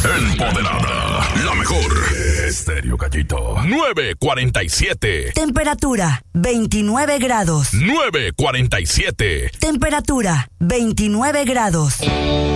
Empoderada. La mejor. Estéreo Gallito. 9:47. Temperatura 29 grados. 9:47. Temperatura 29 grados.